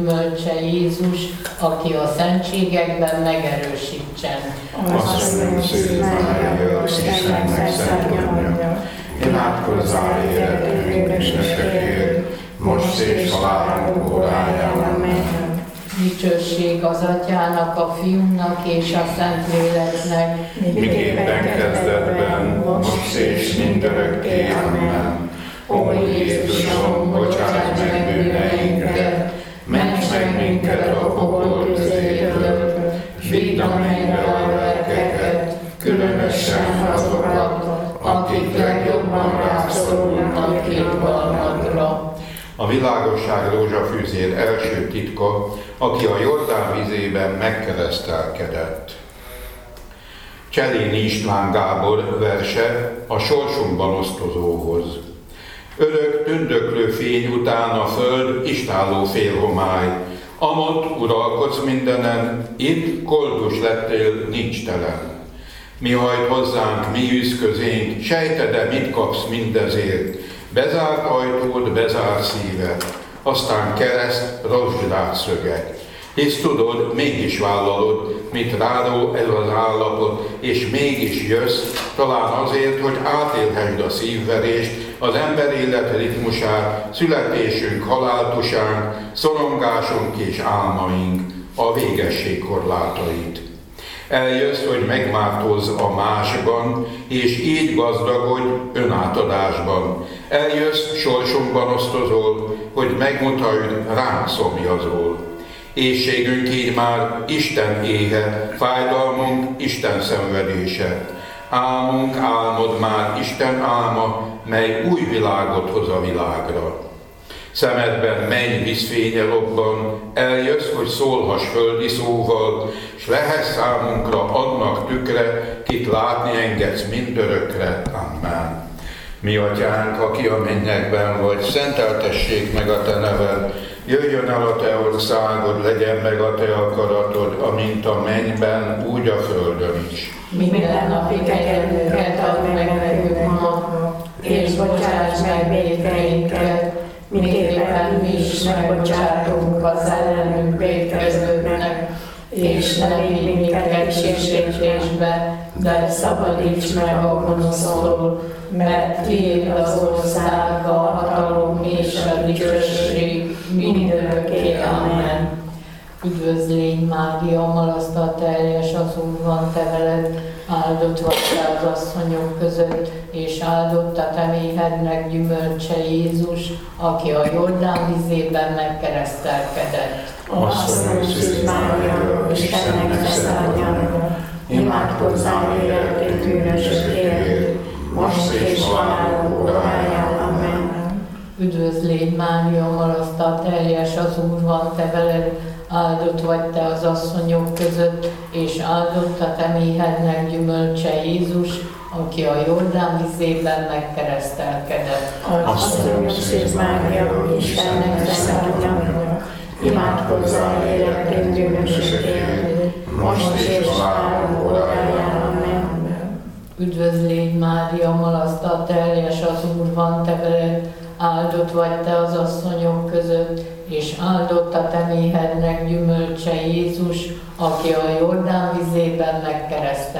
gyümölcse Jézus, aki a szentségekben megerősítsen. Asszonyom, Szűz Mária, Istennek szent anyja, imádkozzál életünk bűnösökért, most és halálunk óráján. Amen. Dicsőség az Atyának, a Fiúnak és a Szentléleknek, miképpen kezdetben, most és mindörökké. Amen. Ó Jézusom, bocsáss meg bűneinket, ments meg minket a pokol közéből, vidd a mennybe a lelkeket, különösen azokat, akik legjobban rászorulnak irgalmadra. A világosság rózsafűzér első titka, aki a Jordán vizében megkeresztelkedett. Cseléni István Gábor verse a sorsunkban osztozóhoz. Örök tündöklő fény után a föld istálló félhomály, amott uralkodsz mindenen, itt koldus lettél, nincs telen. Mi hajt hozzánk, mi űz közénk, sejted-e, mit kapsz mindezért? Bezárt ajtód, bezárt szíved, aztán kereszt, rozsdát szöget. Hisz tudod, mégis vállalod, mit ráró ez az állapot, és mégis jössz, talán azért, hogy átélhessd a szívverést, az ember élet ritmusát, születésünk, haláltusánk, szorongásunk és álmaink, a végesség korlátait. Eljössz, hogy megmártózz a másban, és így gazdagodj önátadásban. Eljössz, sorsunkban osztozol, hogy megmutasd, ránk szomjazol. Éhségünk így már Isten éhe, fájdalmunk Isten szenvedése. Álmunk, álmod már Isten álma, mely új világot hoz a világra. Szemedben menny vízfénye lobban, eljössz, hogy szólhass földi szóval, s lehess számunkra annak tükre, kit látni engedsz mindörökre. Amen. Mi atyánk, aki a mennyekben vagy, szenteltessék meg a te neved, jöjjön el a te országod, legyen meg a te akaratod, amint a mennyben, úgy a földön is. Minden napi kegyelmünket add meg nekünk ma, és bocsáss meg vétkeinket, miképpen mi is megbocsátunk az ellenünk vétkezőknek, és ne vigy minket kísértésbe, de szabadíts meg a gonosztól, mert tiéd az ország, a hatalom és a dicsőség mindörökké. Amen. Üdvözl légy, Mária, malasztal teljes, az Úr van te veled, áldott vagy te az asszonyok között, és áldott a te méhednek gyümölcse Jézus, aki a Jordán vizében megkeresztelkedett. Asszonyom, Szűz Mária, Istennek szent anyja, imádkozzál életünk bűnösökért, most és halálunk óráján. Amen. Üdvözl légy, Mária, malasztal teljes, az Úr van te veled, áldott vagy te az asszonyok között, és áldott a te méhednek gyümölcse Jézus, aki a Jordán vizében megkeresztelkedett. Asszonyom, Szűz Mária, Istennek szent anyja, imádkozzál életünk bűnösökért, most és halálunk óráján. Amen. Üdvözl légy, Mária, malasztal teljes, az Úr van te veled, áldott vagy te az asszonyok között, és áldott a te méhednek gyümölcse Jézus, aki a Jordán vizében megkeresztelkedett.